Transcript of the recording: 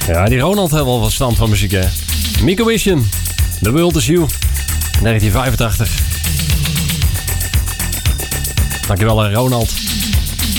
Ja, die Ronald heeft wel verstand van muziek, hè. Miko Vision, The World Is You, 1985. Dankjewel, Ronald.